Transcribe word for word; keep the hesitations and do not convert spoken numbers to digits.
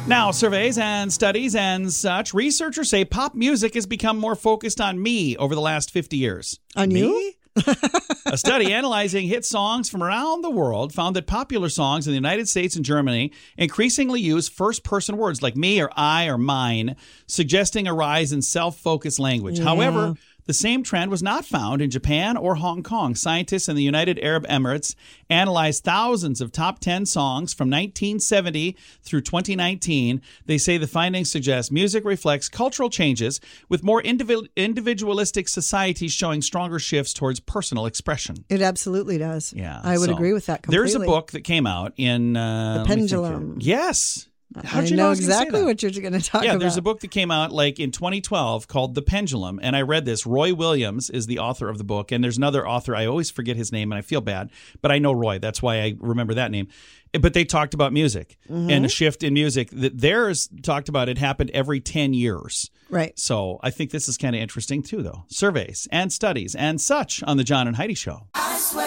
Now, surveys and studies and such, researchers say pop music has become more focused on me over the last fifty years. On me? you? A study analyzing hit songs from around the world found that popular songs in the United States and Germany increasingly use first-person words like me or I or mine, suggesting a rise in self-focused language. Yeah. However, the same trend was not found in Japan or Hong Kong. Scientists in the United Arab Emirates analyzed thousands of top ten songs from nineteen seventy through twenty nineteen. They say the findings suggest music reflects cultural changes, with more individual, individualistic societies showing stronger shifts towards personal expression. It absolutely does. Yeah, I would so agree with that completely. There's a book that came out in... Uh, The Pendulum. Yes. How'd I you know, know I was gonna say exactly that? what you're going to talk Yeah, about. there's a book that came out like in twenty twelve called The Pendulum, and I read this. Roy Williams is the author of the book, and there's another author. I always forget his name, and I feel bad, but I know Roy. That's why I remember that name. But they talked about music Mm-hmm. and a shift in music. That Theirs talked about it happened every ten years. Right. So I think this is kind of interesting too, though. Surveys and studies and such on the John and Heidi Show. I swear